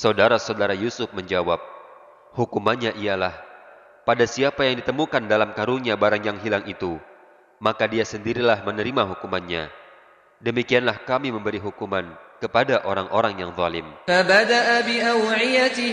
Saudara-saudara Yusuf menjawab, hukumannya ialah, pada siapa yang ditemukan dalam karungnya barang yang hilang itu, maka dia sendirilah menerima hukumannya. Demikianlah kami memberi hukuman kepada orang-orang yang zalim.